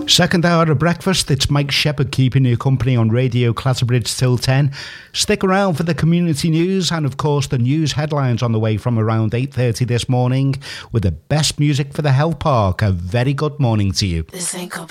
Second hour of breakfast, it's Mike Shepherd keeping you company on Radio Clatterbridge till 10. Stick around for the community news and of course the news headlines on the way from around 8:30 this morning with the best music for the Health Park. A very good morning to you. This ain't